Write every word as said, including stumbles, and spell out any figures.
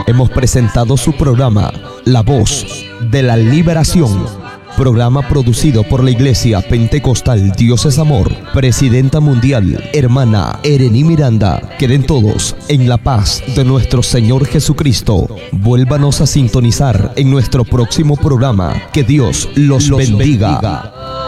hemos presentado su programa La Voz de la Liberación, programa producido por la Iglesia Pentecostal Dios es Amor, Presidenta Mundial, hermana Erení Miranda. Queden todos en la paz de nuestro Señor Jesucristo. Vuélvanos a sintonizar en nuestro próximo programa. Que Dios los, los bendiga. bendiga.